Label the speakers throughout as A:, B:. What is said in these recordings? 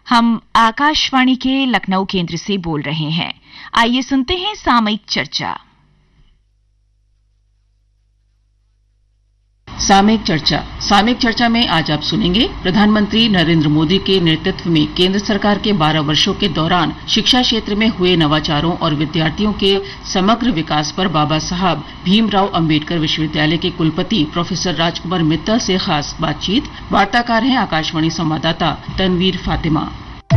A: हम आकाशवाणी के लखनऊ केंद्र से बोल रहे हैं। आइए सुनते हैं सामयिक चर्चा।
B: सामयिक चर्चा में आज आप सुनेंगे प्रधानमंत्री नरेंद्र मोदी के नेतृत्व में केंद्र सरकार के 12 वर्षों के दौरान शिक्षा क्षेत्र में हुए नवाचारों और विद्यार्थियों के समग्र विकास पर बाबा साहब भीमराव अंबेडकर विश्वविद्यालय के कुलपति प्रोफेसर राजकुमार मित्तल से खास बातचीत। वार्ताकार हैं आकाशवाणी संवाददाता तनवीर फातिमा।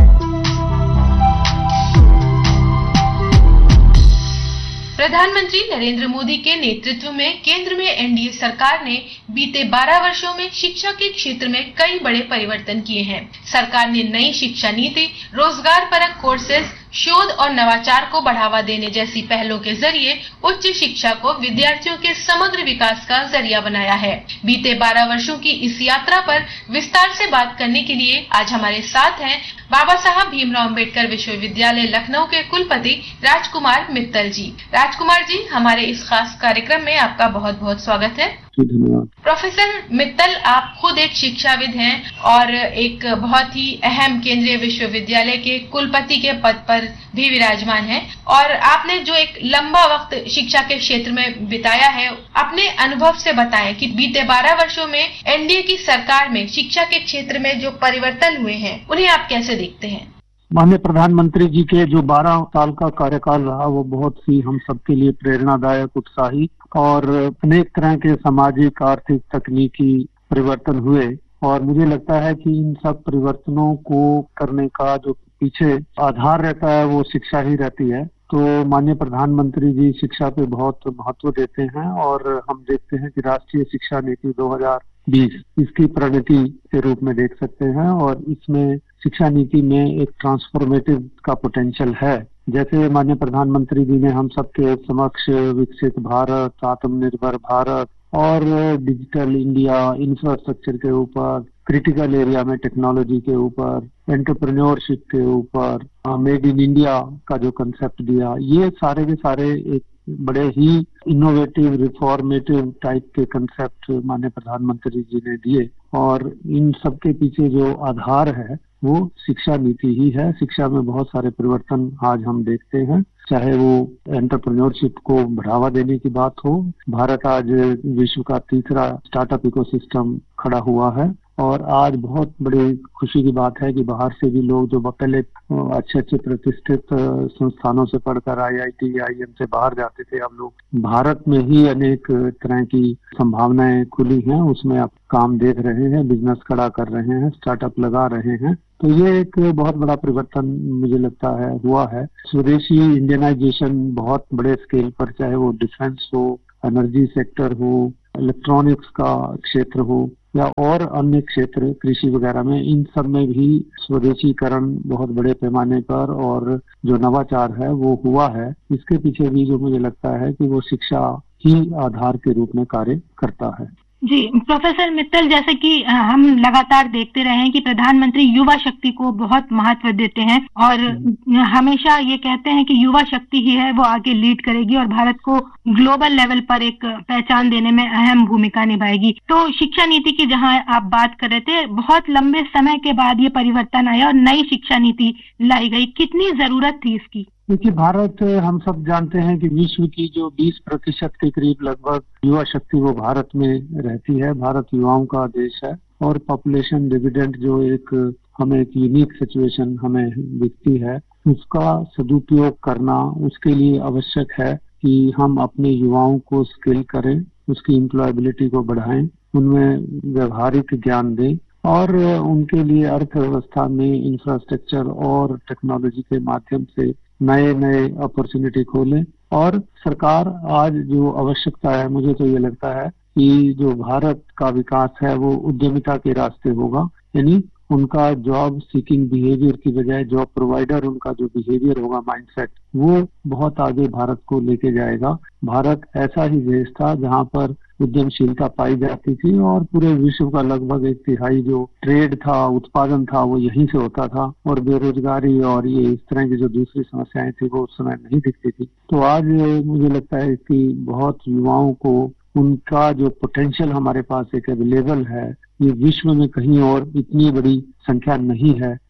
C: प्रधानमंत्री नरेंद्र मोदी के नेतृत्व में केंद्र में एनडीए सरकार ने बीते 12 वर्षों में शिक्षा के क्षेत्र में कई बड़े परिवर्तन किए हैं। सरकार ने नई शिक्षा नीति, रोजगार परक कोर्सेज, शोध और नवाचार को बढ़ावा देने जैसी पहलों के जरिए उच्च शिक्षा को विद्यार्थियों के समग्र विकास का जरिया बनाया है। बीते 12 वर्षों की इस यात्रा पर विस्तार से बात करने के लिए आज हमारे साथ हैं बाबा साहब भीमराव अंबेडकर विश्वविद्यालय लखनऊ के कुलपति राजकुमार मित्तल जी। राजकुमार जी, हमारे इस खास कार्यक्रम में आपका बहुत बहुत स्वागत है।
D: धन्यवाद।
C: प्रोफेसर मित्तल, आप खुद एक शिक्षाविद हैं और एक बहुत ही अहम केंद्रीय विश्वविद्यालय के कुलपति के पद पर भी विराजमान हैं और आपने जो एक लंबा वक्त शिक्षा के क्षेत्र में बिताया है, अपने अनुभव से बताएं कि बीते 12 वर्षों में एनडीए की सरकार में शिक्षा के क्षेत्र में जो परिवर्तन हुए हैं उन्हें आप कैसे देखते हैं?
D: माननीय प्रधानमंत्री जी के जो 12 साल का कार्यकाल रहा वो बहुत ही हम सबके लिए प्रेरणादायक, उत्साही और अनेक तरह के सामाजिक, आर्थिक, तकनीकी परिवर्तन हुए और मुझे लगता है कि इन सब परिवर्तनों को करने का जो पीछे आधार रहता है वो शिक्षा ही रहती है। तो माननीय प्रधानमंत्री जी शिक्षा पे बहुत महत्व देते हैं और हम देखते हैं कि राष्ट्रीय शिक्षा नीति 2020 इसकी प्रगति के रूप में देख सकते हैं और इसमें शिक्षा नीति में एक ट्रांसफॉर्मेटिव का पोटेंशियल है। जैसे माननीय प्रधानमंत्री जी ने हम सबके समक्ष विकसित भारत, आत्मनिर्भर भारत और डिजिटल इंडिया, इंफ्रास्ट्रक्चर के ऊपर, क्रिटिकल एरिया में टेक्नोलॉजी के ऊपर, एंटरप्रेन्योरशिप के ऊपर, मेड इन इंडिया का जो कंसेप्ट दिया, ये सारे के सारे एक बड़े ही इनोवेटिव, रिफॉर्मेटिव टाइप के कंसेप्ट माननीय प्रधानमंत्री जी ने दिए और इन सब के पीछे जो आधार है वो शिक्षा नीति ही है। शिक्षा में बहुत सारे परिवर्तन आज हम देखते हैं, चाहे वो एंटरप्रेन्योरशिप को बढ़ावा देने की बात हो। भारत आज विश्व का तीसरा स्टार्टअप इकोसिस्टम खड़ा हुआ है और आज बहुत बड़ी खुशी की बात है कि बाहर से भी लोग जो पहले अच्छे प्रतिष्ठित संस्थानों से पढ़कर IIT, IIM से बाहर जाते थे, अब लोग भारत में ही अनेक तरह की संभावनाएं खुली हैं, उसमें आप काम देख रहे हैं, बिजनेस खड़ा कर रहे हैं, स्टार्टअप लगा रहे हैं। तो ये एक बहुत बड़ा परिवर्तन मुझे लगता है हुआ है। स्वदेशी इंडियनाइजेशन बहुत बड़े स्केल पर, चाहे वो डिफेंस हो, एनर्जी सेक्टर हो, इलेक्ट्रॉनिक्स का क्षेत्र हो या और अन्य क्षेत्र, कृषि वगैरह में, इन सब में भी स्वदेशीकरण बहुत बड़े पैमाने पर और जो नवाचार है वो हुआ है। इसके पीछे भी जो मुझे लगता है कि वो शिक्षा ही आधार के रूप में कार्य करता है।
E: जी प्रोफेसर मित्तल, जैसे कि हम लगातार देखते रहे हैं कि प्रधानमंत्री युवा शक्ति को बहुत महत्व देते हैं और हमेशा ये कहते हैं कि युवा शक्ति ही है वो आगे लीड करेगी और भारत को ग्लोबल लेवल पर एक पहचान देने में अहम भूमिका निभाएगी। तो शिक्षा नीति की जहां आप बात कर रहे थे, बहुत लंबे समय के बाद ये परिवर्तन आया और नई शिक्षा नीति लाई गई, कितनी जरूरत थी इसकी?
D: क्योंकि भारत, हम सब जानते हैं कि विश्व की जो 20% के करीब लगभग युवा शक्ति वो भारत में रहती है। भारत युवाओं का देश है और पॉपुलेशन डिविडेंड जो एक हमें एक यूनिक सिचुएशन हमें दिखती है, उसका सदुपयोग करना उसके लिए आवश्यक है कि हम अपने युवाओं को स्किल करें, उसकी एम्प्लॉयबिलिटी को बढ़ाएं, उनमें व्यवहारिक ज्ञान दें और उनके लिए अर्थव्यवस्था में इंफ्रास्ट्रक्चर और टेक्नोलॉजी के माध्यम से नए नए अपॉर्चुनिटी खोलें। और सरकार आज जो आवश्यकता है, मुझे तो ये लगता है कि जो भारत का विकास है वो उद्यमिता के रास्ते होगा, यानी उनका जॉब सीकिंग बिहेवियर की बजाय जॉब प्रोवाइडर उनका जो बिहेवियर होगा, माइंडसेट, वो बहुत आगे भारत को लेके जाएगा। भारत ऐसा ही देश था जहां पर उद्यमशीलता पाई जाती थी और पूरे विश्व का लगभग 1/3 जो ट्रेड था, उत्पादन था, वो यहीं से होता था और बेरोजगारी और ये इस तरह की जो दूसरी समस्याएं थी वो उस समय नहीं दिखती थी। तो आज मुझे लगता है कि बहुत युवाओं को उनका जो पोटेंशियल हमारे पास एक अवेलेबल है, ये विश्व में कहीं और इतनी बड़ी संख्या नहीं है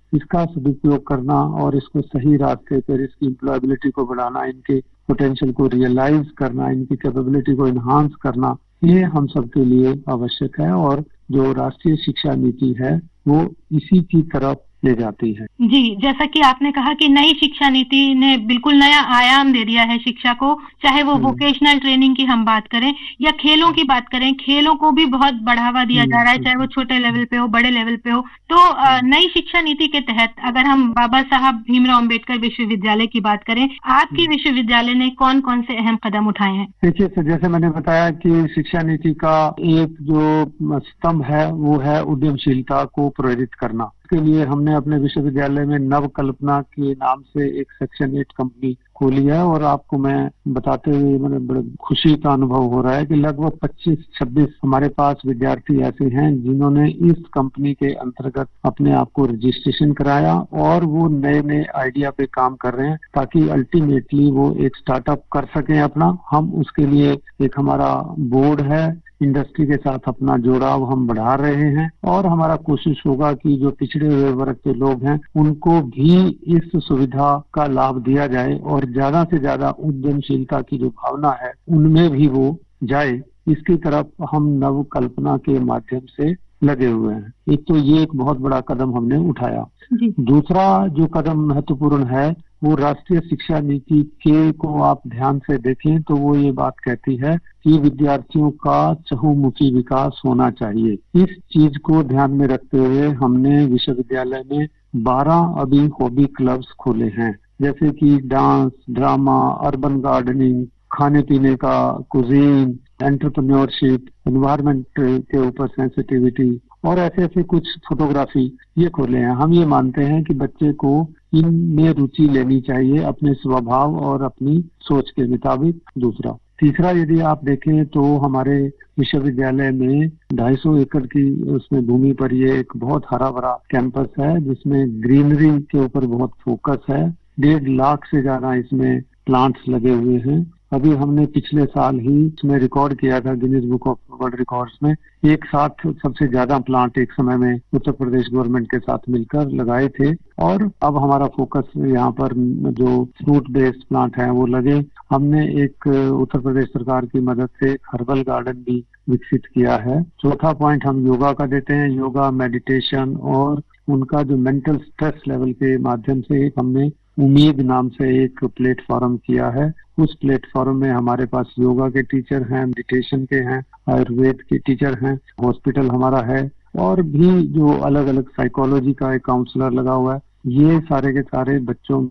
D: इसका सदुपयोग करना और इसको सही रास्ते पर इसकी एम्प्लॉयबिलिटी को बढ़ाना, इनके पोटेंशियल को रियलाइज करना, इनकी कैपेबिलिटी को इन्हांस करना, ये हम सबके लिए आवश्यक है और जो राष्ट्रीय शिक्षा नीति है वो इसी की तरफ ले जाती है।
E: जी, जैसा कि आपने कहा कि नई शिक्षा नीति ने बिल्कुल नया आयाम दे दिया है शिक्षा को, चाहे वो वोकेशनल ट्रेनिंग की हम बात करें या खेलों की बात करें, खेलों को भी बहुत बढ़ावा दिया जा रहा है, चाहे वो छोटे लेवल पे हो, बड़े लेवल पे हो। तो नई शिक्षा नीति के तहत अगर हम बाबा साहब भीमराव अम्बेडकर विश्वविद्यालय की बात करें, आपकी विश्वविद्यालय ने कौन कौन से अहम कदम उठाए हैं?
D: देखिए, जैसे मैंने बताया कि शिक्षा नीति का एक जो स्तंभ है वो है उद्यमशीलता को प्रेरित करना। इसके लिए हमने अपने विश्वविद्यालय में नवकल्पना के नाम से एक सेक्शन 8 कंपनी खोली है और आपको मैं बताते हुए मैंने बड़े खुशी का अनुभव हो रहा है कि लगभग 25-26 हमारे पास विद्यार्थी ऐसे हैं जिन्होंने इस कंपनी के अंतर्गत अपने आप को रजिस्ट्रेशन कराया और वो नए नए आइडिया पे काम कर रहे हैं ताकि अल्टीमेटली वो एक स्टार्टअप कर सकें अपना। हम उसके लिए एक हमारा बोर्ड है, इंडस्ट्री के साथ अपना जोड़ाव हम बढ़ा रहे हैं और हमारा कोशिश होगा कि जो पिछड़े हुए वर्ग के लोग हैं उनको भी इस सुविधा का लाभ दिया जाए और ज्यादा से ज्यादा उद्यमशीलता की जो भावना है उनमें भी वो जाए। इसकी तरफ हम नव कल्पना के माध्यम से लगे हुए हैं। एक तो ये एक बहुत बड़ा कदम हमने उठाया। दूसरा जो कदम महत्वपूर्ण है वो राष्ट्रीय शिक्षा नीति के को आप ध्यान से देखें तो वो ये बात कहती है कि विद्यार्थियों का चहुमुखी विकास होना चाहिए। इस चीज को ध्यान में रखते हुए हमने विश्वविद्यालय में 12 अभी हॉबी क्लब्स खोले हैं, जैसे कि डांस, ड्रामा, अर्बन गार्डनिंग, खाने पीने का, कुजीन, एंटरप्रेन्योरशिप, एनवायरनमेंट के ऊपर सेंसिटिविटी और ऐसे ऐसे कुछ फोटोग्राफी, ये खोले हैं। हम ये मानते हैं कि बच्चे को इनमें रुचि लेनी चाहिए अपने स्वभाव और अपनी सोच के मुताबिक। तीसरा यदि आप देखें तो हमारे विश्वविद्यालय में 250 एकड़ की उसमें भूमि पर ये एक बहुत हरा भरा कैंपस है जिसमें ग्रीनरी के ऊपर बहुत फोकस है। 1.5 लाख से ज्यादा इसमें प्लांट्स लगे हुए हैं। अभी हमने पिछले साल ही इसमें रिकॉर्ड किया था Guinness book of world records में, एक साथ सबसे ज्यादा प्लांट एक समय में उत्तर प्रदेश गवर्नमेंट के साथ मिलकर लगाए थे और अब हमारा फोकस यहाँ पर जो फ्रूट बेस्ड प्लांट है वो लगे। हमने एक उत्तर प्रदेश सरकार की मदद से हर्बल गार्डन भी विकसित किया है। चौथा पॉइंट हम योगा का देते हैं। योगा, मेडिटेशन और उनका जो मेंटल स्ट्रेस लेवल के माध्यम से एक हमने उम्मीद नाम से एक प्लेटफॉर्म किया है। उस प्लेटफॉर्म में हमारे पास योगा के टीचर हैं, मेडिटेशन के हैं, आयुर्वेद के टीचर हैं, हॉस्पिटल हमारा है और भी जो अलग अलग साइकोलॉजी का एक काउंसलर लगा हुआ है। ये सारे के सारे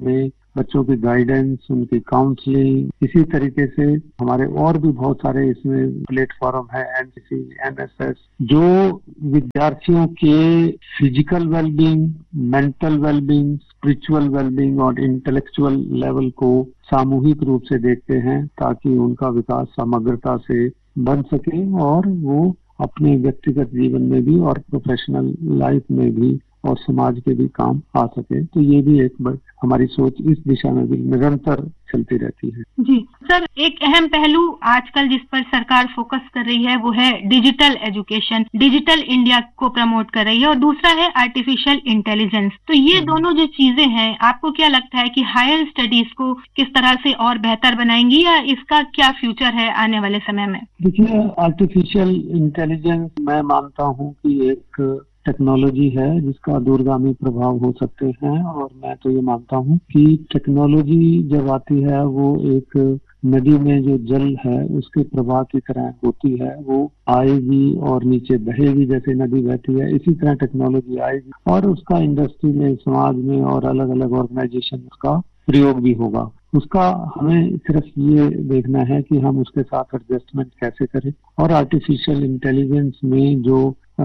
D: बच्चों की गाइडेंस, उनकी काउंसलिंग, इसी तरीके से हमारे और भी बहुत सारे इसमें प्लेटफॉर्म है, एनसीसी, एनएसएस, जो विद्यार्थियों के physical wellbeing, mental wellbeing, spiritual wellbeing और इंटेलेक्चुअल लेवल को सामूहिक रूप से देखते हैं ताकि उनका विकास समग्रता से बन सके और वो अपने व्यक्तिगत जीवन में भी और प्रोफेशनल लाइफ में भी और समाज के भी काम आ सके। तो ये भी एक हमारी सोच इस दिशा में भी निरंतर चलती रहती है।
E: जी सर, एक अहम पहलू आजकल जिस पर सरकार फोकस कर रही है वो है डिजिटल एजुकेशन, डिजिटल इंडिया को प्रमोट कर रही है और दूसरा है आर्टिफिशियल इंटेलिजेंस। तो ये दोनों जो चीजें हैं, आपको क्या लगता है कि हायर स्टडीज को किस तरह से और बेहतर बनाएंगी या इसका क्या फ्यूचर है आने वाले समय में?
D: देखिए, आर्टिफिशियल इंटेलिजेंस मैं मानता हूँ कि एक टेक्नोलॉजी है जिसका दूरगामी प्रभाव हो सकते हैं और मैं तो ये मानता हूँ कि टेक्नोलॉजी जब आती है वो एक नदी में जो जल है उसके प्रवाह की तरह होती है, वो आएगी और नीचे बहेगी, जैसे नदी बहती है इसी तरह टेक्नोलॉजी आएगी और उसका इंडस्ट्री में, समाज में और अलग अलग ऑर्गेनाइजेशन उसका प्रयोग भी होगा। उसका हमें सिर्फ ये देखना है कि हम उसके साथ एडजस्टमेंट कैसे करें और आर्टिफिशियल इंटेलिजेंस में जो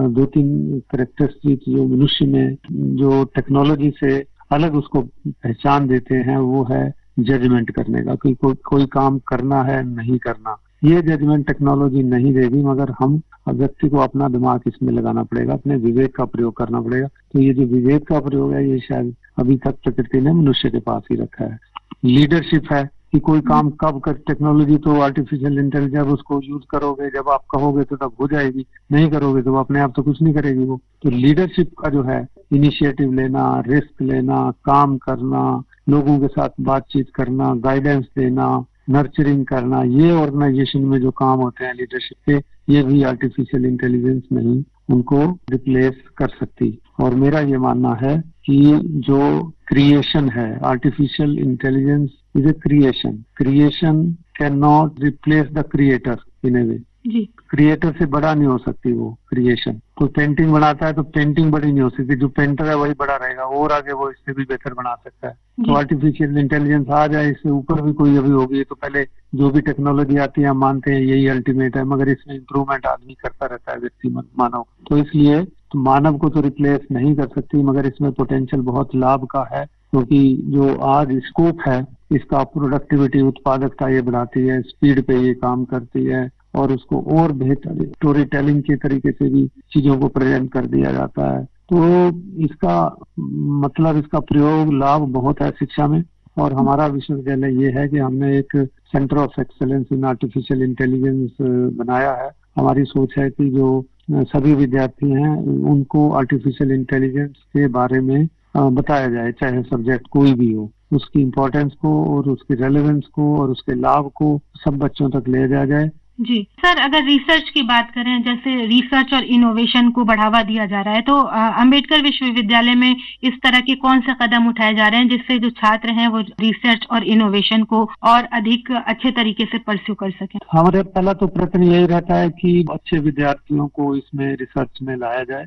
D: 2-3 कैरेक्टरिस्टिक जो मनुष्य में जो टेक्नोलॉजी से अलग उसको पहचान देते हैं वो है जजमेंट करने का, कि कोई काम करना है नहीं करना। ये जजमेंट टेक्नोलॉजी नहीं देगी मगर हम व्यक्ति को अपना दिमाग इसमें लगाना पड़ेगा, अपने विवेक का प्रयोग करना पड़ेगा। तो ये जो विवेक का प्रयोग है ये शायद अभी तक प्रकृति ने मनुष्य के पास ही रखा है। लीडरशिप है, कि कोई काम कब कर, टेक्नोलॉजी तो आर्टिफिशियल इंटेलिजेंस उसको यूज करोगे, जब आप कहोगे तो तब हो जाएगी, नहीं करोगे तो अपने आप तो कुछ नहीं करेगी वो। तो लीडरशिप का जो है, इनिशिएटिव लेना, रिस्क लेना, काम करना, लोगों के साथ बातचीत करना, गाइडेंस देना, नर्चरिंग करना, ये ऑर्गेनाइजेशन में जो काम होते हैं लीडरशिप के, ये भी आर्टिफिशियल इंटेलिजेंस नहीं उनको रिप्लेस कर सकती। और मेरा ये मानना है कि जो क्रिएशन है, artificial intelligence is a creation can not replace the creator in A way. Creator से बड़ा नहीं हो सकती वो क्रिएशन। कोई पेंटिंग बनाता है तो पेंटिंग बड़ी नहीं हो सकती, जो पेंटर है वही बड़ा रहेगा, और आगे वो इससे भी बेहतर बना सकता है। तो आर्टिफिशियल इंटेलिजेंस आ जाए, इससे ऊपर भी कोई अभी होगी, तो पहले जो भी टेक्नोलॉजी आती है हम मानते हैं यही अल्टीमेट है, मगर इसमें इम्प्रूवमेंट आदमी करता रहता है, व्यक्ति मानव। तो इसलिए तो मानव को तो रिप्लेस नहीं कर सकती, मगर इसमें पोटेंशियल बहुत लाभ का है, क्योंकि जो आज स्कोप है इसका, प्रोडक्टिविटी, उत्पादकता ये बढ़ाती है, स्पीड पे ये काम करती है, और उसको और बेहतर स्टोरी टेलिंग के तरीके से भी चीजों को प्रेजेंट कर दिया जाता है। तो इसका मतलब, इसका प्रयोग लाभ बहुत है शिक्षा में। और हमारा विश्वविद्यालय ये है कि हमने एक centre of excellence in artificial intelligence बनाया है। हमारी सोच है कि जो सभी विद्यार्थी हैं उनको आर्टिफिशियल इंटेलिजेंस के बारे में बताया जाए, चाहे सब्जेक्ट कोई भी हो, उसकी इम्पोर्टेंस को और उसकी रेलेवेंस को और उसके लाभ को सब बच्चों तक ले जाया जाए।
E: जी सर, अगर रिसर्च की बात करें, जैसे रिसर्च और इनोवेशन को बढ़ावा दिया जा रहा है, तो अंबेडकर विश्वविद्यालय में इस तरह के कौन से कदम उठाए जा रहे हैं जिससे जो छात्र हैं वो रिसर्च और इनोवेशन को और अधिक अच्छे तरीके से परस्यू कर सकें?
D: हमारे पहला तो प्रयत्न यही रहता है कि अच्छे विद्यार्थियों को इसमें रिसर्च में लाया जाए।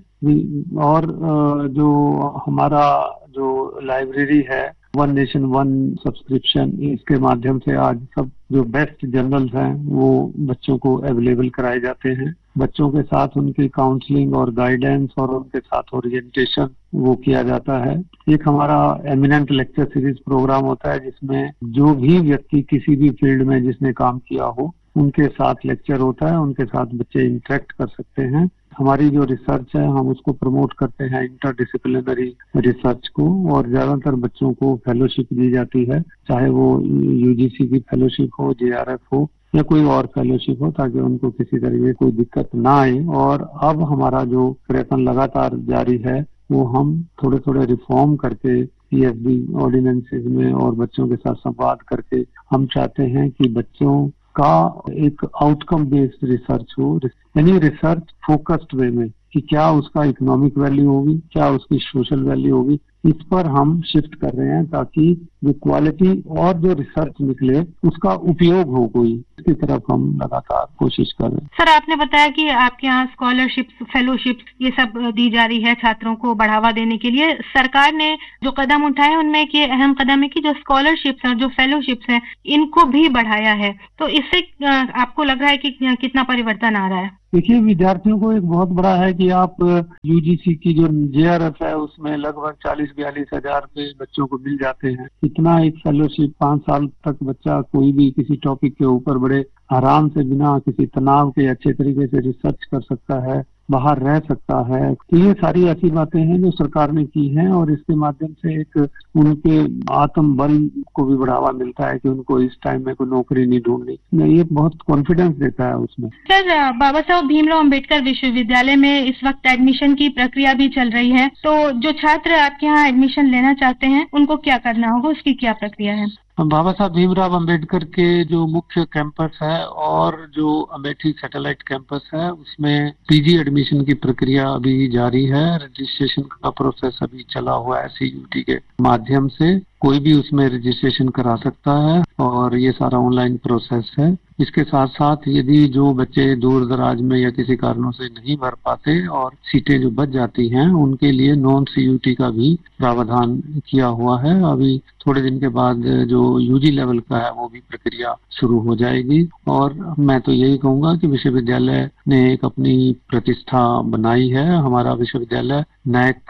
D: और जो हमारा जो लाइब्रेरी है, वन नेशन वन सब्सक्रिप्शन, इसके माध्यम से आज सब जो बेस्ट जर्नल्स हैं वो बच्चों को अवेलेबल कराए जाते हैं। बच्चों के साथ उनकी काउंसलिंग और गाइडेंस और उनके साथ ओरिएंटेशन वो किया जाता है। एक हमारा एमिनेंट लेक्चर सीरीज प्रोग्राम होता है जिसमें जो भी व्यक्ति किसी भी फील्ड में जिसने काम किया हो उनके साथ लेक्चर होता है, उनके साथ बच्चे इंटरेक्ट कर सकते हैं। हमारी जो रिसर्च है हम उसको प्रमोट करते हैं, इंटरडिसिप्लिनरी रिसर्च को, और ज्यादातर बच्चों को फेलोशिप दी जाती है, चाहे वो यूजीसी की फेलोशिप हो, जेआरएफ हो या कोई और फेलोशिप हो, ताकि उनको किसी तरह की कोई दिक्कत ना आए। और अब हमारा जो प्रयत्न लगातार जारी है वो हम थोड़े थोड़े रिफॉर्म करके पीएचडी ऑर्डिनेंसेस में और बच्चों के साथ संवाद करके हम चाहते हैं कि बच्चों का एक आउटकम बेस्ड रिसर्च हो, यानी रिसर्च फोकस्ड वे में, कि क्या उसका इकोनॉमिक वैल्यू होगी, क्या उसकी सोशल वैल्यू होगी, इस पर हम शिफ्ट कर रहे हैं, ताकि जो क्वालिटी और जो रिसर्च निकले उसका उपयोग हो कोई, इसकी तरफ हम लगातार कोशिश कर रहे हैं।
E: सर, आपने बताया कि आपके यहाँ स्कॉलरशिप्स, फेलोशिप्स ये सब दी जा रही है छात्रों को बढ़ावा देने के लिए। सरकार ने जो कदम उठाए उनमें एक ये अहम कदम है कि जो स्कॉलरशिप्स और जो फेलोशिप्स है इनको भी बढ़ाया है, तो इससे आपको लग रहा है कि कितना परिवर्तन आ रहा है?
D: देखिए, विद्यार्थियों को एक बहुत बड़ा है कि आप यूजीसी की जो जेआरएफ है उसमें लगभग 40-42 हजार के बच्चों को मिल जाते हैं। इतना एक फेलोशिप 5 साल तक बच्चा कोई भी किसी टॉपिक के ऊपर बड़े आराम से बिना किसी तनाव के अच्छे तरीके से रिसर्च कर सकता है, बाहर रह सकता है। तो ये सारी ऐसी बातें हैं जो सरकार ने की हैं, और इसके माध्यम से एक उनके आत्मबल को भी बढ़ावा मिलता है कि उनको इस टाइम में कोई नौकरी नहीं ढूंढनी। ये बहुत कॉन्फिडेंस देता है उसमें।
E: सर, बाबा साहब भीमराव अम्बेडकर विश्वविद्यालय में इस वक्त एडमिशन की प्रक्रिया भी चल रही है, तो जो छात्र आपके यहाँ एडमिशन लेना चाहते हैं उनको क्या करना होगा, उसकी क्या प्रक्रिया है?
D: बाबा साहब भीमराव अम्बेडकर के जो मुख्य कैंपस है और जो अमेठी सैटेलाइट कैंपस है उसमें पीजी एडमिशन की प्रक्रिया अभी जारी है। रजिस्ट्रेशन का प्रोसेस अभी चला हुआ है सीयूटी के माध्यम से। कोई भी उसमें रजिस्ट्रेशन करा सकता है और ये सारा ऑनलाइन प्रोसेस है। इसके साथ साथ यदि जो बच्चे दूर दराज में या किसी कारणों से नहीं भर पाते और सीटें जो बच जाती हैं उनके लिए नॉन सीयूटी का भी प्रावधान किया हुआ है। अभी थोड़े दिन के बाद जो यूजी लेवल का है वो भी प्रक्रिया शुरू हो जाएगी। और मैं तो यही कहूंगा कि विश्वविद्यालय ने एक अपनी प्रतिष्ठा बनाई है। हमारा विश्वविद्यालय नैक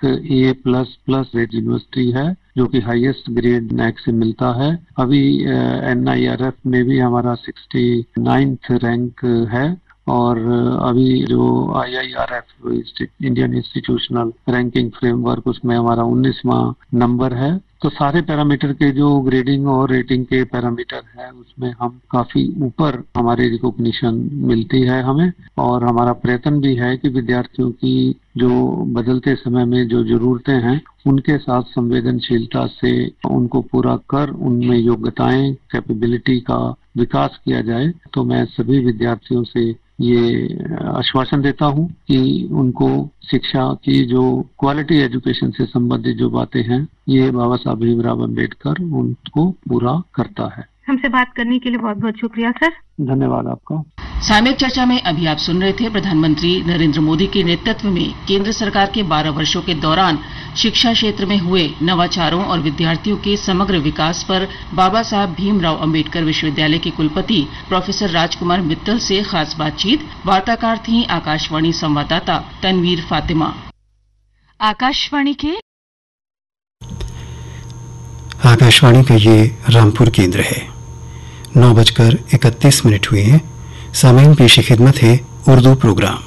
D: A++ रेट यूनिवर्सिटी है जो कि हाईएस्ट ग्रेड नैक से मिलता है। अभी NIRF में भी हमारा 69th रैंक है और अभी जो IIRF Indian institutional ranking framework, उसमें हमारा 19वां नंबर है। तो सारे पैरामीटर के जो ग्रेडिंग और रेटिंग के पैरामीटर है उसमें हम काफी ऊपर हमारी रिकॉग्निशन मिलती है हमें, और हमारा प्रयत्न भी है कि विद्यार्थियों की जो बदलते समय में जो जरूरतें हैं उनके साथ संवेदनशीलता से उनको पूरा कर उनमें योग्यताएं, कैपेबिलिटी का विकास किया जाए। तो मैं सभी विद्यार्थियों से ये आश्वासन देता हूं कि उनको शिक्षा की जो क्वालिटी एजुकेशन से संबंधित जो बातें हैं ये बाबा साहब भीमराव अम्बेडकर उनको पूरा करता है।
E: हमसे बात करने के लिए बहुत बहुत शुक्रिया सर।
D: धन्यवाद आपका।
B: सामयिक चर्चा में अभी आप सुन रहे थे प्रधानमंत्री नरेंद्र मोदी के नेतृत्व में केंद्र सरकार के 12 वर्षों के दौरान शिक्षा क्षेत्र में हुए नवाचारों और विद्यार्थियों के समग्र विकास पर बाबा साहब भीमराव अम्बेडकर विश्वविद्यालय के कुलपति प्रोफेसर राजकुमार मित्तल से खास बातचीत। वार्ताकार थी आकाशवाणी संवाददाता तनवीर फातिमा।
A: आकाशवाणी
F: का ये रामपुर केंद्र है। 9:31 हुए हैं। सामईन पेशी खिदमत है उर्दू प्रोग्राम।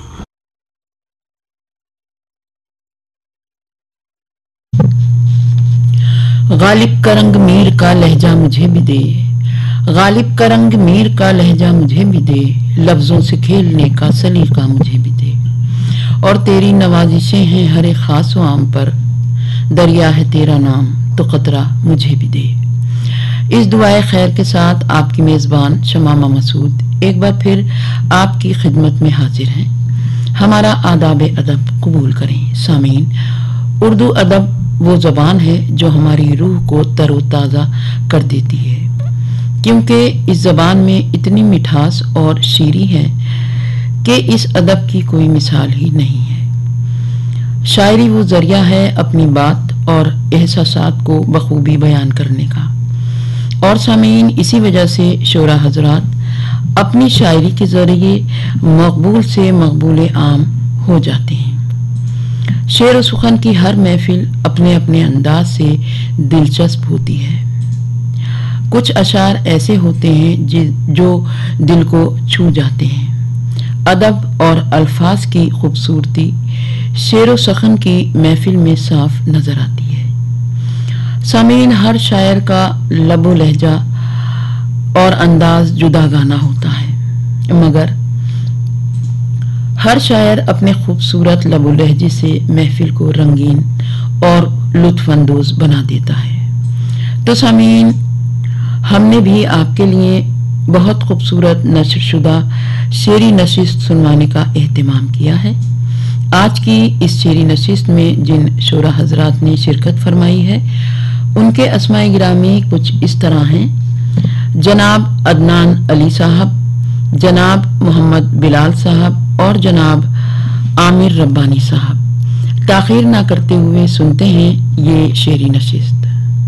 G: गालिब का रंग मीर का लहजा मुझे भी दे, गालिब का रंग मीर का लहजा मुझे भी दे, लफ्जों से खेलने का सलीका मुझे भी दे। और तेरी नवाजिशें हैं हर एक खास व आम पर, दरिया है तेरा नाम तो कतरा मुझे भी दे। इस दुआए खैर के साथ आपकी मेजबान शमामा मसूद एक बार फिर आपकी खिदमत में हाजिर हैं। हमारा आदाब अदब कबूल करें। सामीन, उर्दू अदब वो जबान है जो हमारी रूह को तरोताज़ा कर देती है, क्योंकि इस जबान में इतनी मिठास और शीरी है कि इस अदब की कोई मिसाल ही नहीं है। शायरी वो जरिया है अपनी बात और एहसासात को बखूबी बयान करने का, और सामीन इसी वजह से शोरा हजरात अपनी शायरी के जरिए मकबूल से मकबूल आम हो जाते हैं। शेर व सुखन की हर महफिल अपने अपने अंदाज से दिलचस्प होती है। कुछ अशार ऐसे होते हैं जो दिल को छू जाते हैं। अदब और अल्फाज की खूबसूरती शेर व सुखन की महफिल में साफ नजर आती है। सामीन, हर शायर का लबो लहजा और अंदाज जुदा गाना होता है, मगर हर शायर अपने खूबसूरत लबो लहजे से महफिल को रंगीन और लुत्फानंदोज बना देता है। तो सामीन, हमने भी आपके लिए बहुत खूबसूरत नशर शुदा शेरी नशिस्त सुनवाने का एहतमाम किया है। आज की इस शेरी नशिस्त में जिन शोरा हजरात ने शिरकत फरमाई है उनके अस्माए गिरामी कुछ इस तरह हैं। जनाब अदनान अली साहब, जनाब मोहम्मद बिलाल साहब और जनाब आमिर रब्बानी साहब। ताखीर ना करते हुए सुनते हैं ये शेरी नशिस्त।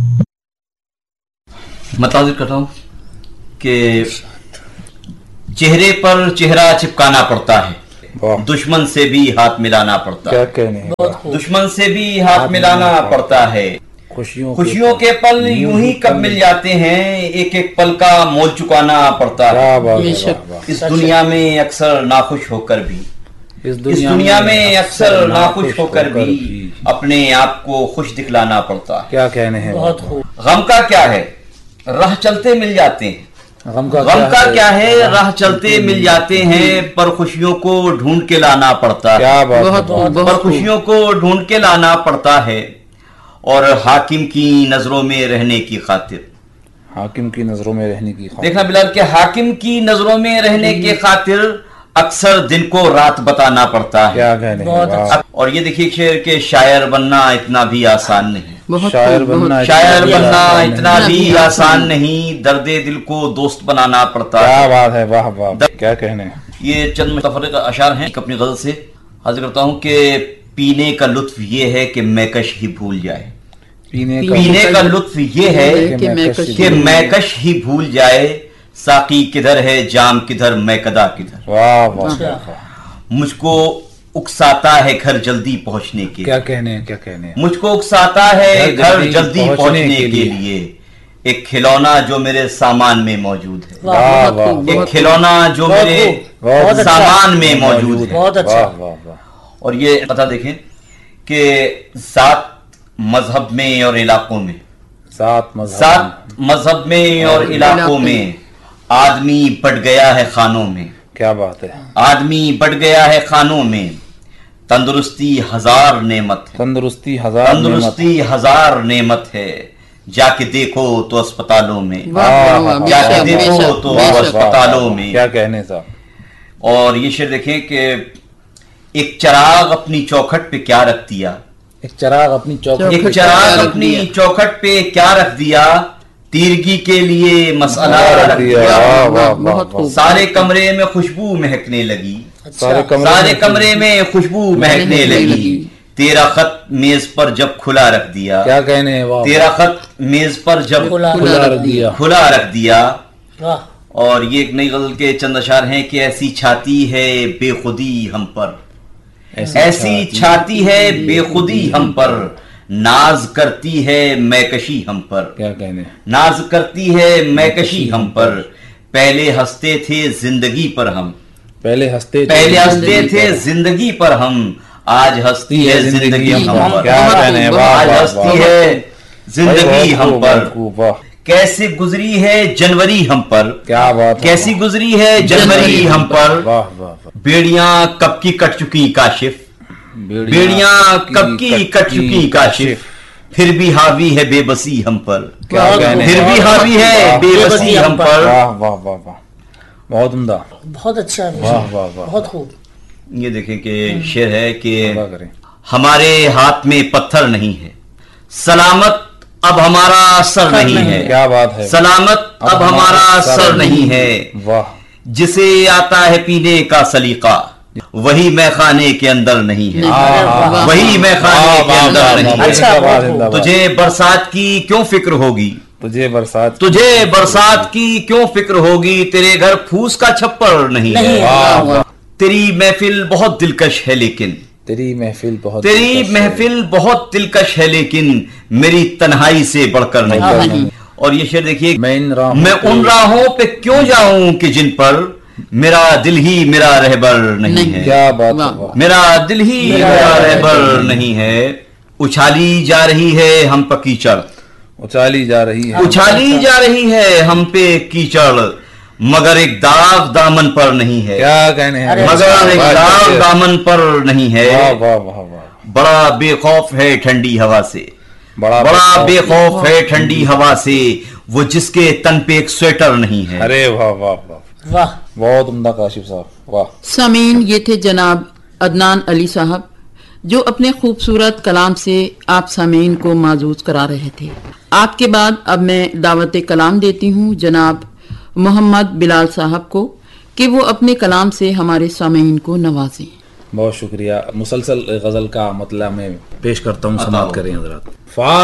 H: मैं ताज़ीर करता हूँ कि चेहरे पर चेहरा चिपकाना पड़ता है, दुश्मन से भी हाथ मिलाना पड़ता है, दुश्मन से भी हाथ मिलाना पड़ता है। खुशियों के पल यूं ही कब मिल जाते हैं, एक एक पल का मोल चुकाना पड़ता है। इस दुनिया में अक्सर नाखुश होकर भी, इस दुनिया में अक्सर नाखुश होकर भी अपने आप को खुश दिखलाना पड़ता है।
I: क्या कहने हैं।
H: गम का क्या है, राह चलते मिल जाते हैं। गम का क्या है, राह चलते मिल जाते हैं, पर खुशियों को ढूंढ के लाना पड़ता है। पर खुशियों को ढूंढ के लाना पड़ता है। और हाकिम की नजरों में रहने की खातिर,
I: हाकिम की नजरों में रहने की खातिर,
H: देखना बिलाल के हाकिम की नजरों में रहने की खातिर अक्सर दिन को रात बताना पड़ता है।
I: क्या कहने हैं।
H: और ये देखिए शेर के शायर बनना इतना भी आसान नहीं,
I: शायर बनना
H: इतना भी आसान नहीं, दर्दे दिल को दोस्त बनाना पड़ता है।
I: क्या बात है, वाह वाह, क्या कहने हैं।
H: ये चंद मुतफर्रिक अशार हैं, अपनी गजल से हाजिर करता हूँ कि पीने का लुत्फ ये है कि मैकश ही भूल जाए। पीने का लुत्फ ये है कि मैकश ही भूल जाए, साकी किधर है जाम किधर मैकदा किधर।
I: वाह वाह।
H: मुझको उकसाता है घर जल्दी पहुंचने के,
I: क्या कहने हैं, क्या कहने हैं।
H: मुझको उकसाता है घर जल्दी पहुंचने के लिए, एक खिलौना जो मेरे सामान में मौजूद है।
I: वाह वाह,
H: एक खिलौना जो मेरे सामान में मौजूद है।
J: बहुत अच्छा।
H: और ये पता देखें कि 7 मजहब में और इलाकों में, 7 मजहब में और इलाकों में आदमी बढ़ गया है खानों में।
I: क्या बात है,
H: आदमी बढ़ गया है खानों में। तंदुरुस्ती 1000 नेमत है।
I: तंदुरुस्ती
H: 1000 नेमत है। जाके देखो तो अस्पतालों में, जाके देखो तो अस्पतालों में।
I: क्या कहने साहब।
H: और ये शेर देखें कि एक चिराग अपनी चौखट पे क्या रख दिया।
J: एक चिराग अपनी
H: चौखट पे क्या रख दिया। तीरगी के लिए मसाला रख दिया। सारे कमरे में खुशबू महकने लगी। सारे कमरे में खुशबू महकने लगी। तेरा खत मेज पर जब खुला रख दिया।
I: क्या कहने हैं।
H: तेरा खत मेज पर जब खुला रख दिया। और ये एक नई गजल के चंद अशार हैं कि ऐसी छाती है बेखुदी हम पर, ऐसी छाती है बेखुदी हम पर, नाज करती है मैकशी हम पर।
I: क्या कहने,
H: नाज करती है मैकशी हम पर। पहले हंसते थे जिंदगी पर हम, पहले हंसते थे जिंदगी पर हम, आज हंसती है जिंदगी हम पर।
I: क्या कहने,
H: आज हंसती है जिंदगी हम पर। कैसे गुजरी है जनवरी हम पर।
I: क्या बात,
H: कैसी गुजरी है जनवरी हम पर। बेड़ियां कब की कट चुकी काशिफ, बेड़ियां कब की कट चुकी काशिफ, फिर भी हावी है बेबसी हम पर। फिर भी हावी है बेबसी हम पर।
I: वाह वाह वाह वाह, बहुत उम्दा,
J: बहुत अच्छा है।
I: वाह वाह वाह,
J: बहुत खूब।
H: ये देखें कि शेर है कि हमारे हाथ में पत्थर नहीं है, सलामत अब हमारा सर नहीं है।
I: क्या बात है,
H: सलामत अब हमारा सर नहीं है।
I: वाह,
H: जिसे आता है पीने का सलीका, वही मैखाने के अंदर नहीं है। वही मैखाने के अंदर नहीं है। तुझे बरसात की क्यों फिक्र होगी, तुझे बरसात की क्यों फिक्र होगी, तेरे घर फूस का छप्पर नहीं है। तेरी महफिल बहुत दिलकश है लेकिन, तेरी महफिल बहुत दिलकश है लेकिन, मेरी तन्हाई से बढ़कर नहीं। और ये शेर देखिए, मैं उन राहों पे क्यों जाऊं कि जिन पर मेरा दिल ही मेरा रहबर नहीं है।
I: क्या बात,
H: मेरा दिल ही मेरा रहबर नहीं है। उछाली जा रही है हम पे कीचड़,
I: उछाली जा रही है हम पे कीचड़, मगर एक दाग दामन पर नहीं है। क्या कहने हैं,
H: मगर एक दाग दामन पर नहीं है।
I: वाह वाह वाह,
H: बड़ा बेखौफ है ठंडी हवा से, बड़ा बेखौफ है ठंडी हवा से, वो जिसके तन पे एक स्वेटर नहीं है।
I: अरे वाह वाह वाह
J: वाह,
I: बहुत उम्दा काशिफ साहब, वाह।
G: सामीन, ये थे जनाब अदनान अली साहब जो अपने खूबसूरत कलाम से आप सामीन को माजूज करा रहे थे। आपके बाद अब मैं दावत कलाम देती हूँ जनाब मोहम्मद बिलाल साहब को कि वो अपने कलाम से हमारे सामीन को नवाजें।
I: बहुत शुक्रिया। मुसलसल गजल का मतलब मैं पेश करता हूँ, समाप्त करें हजरात।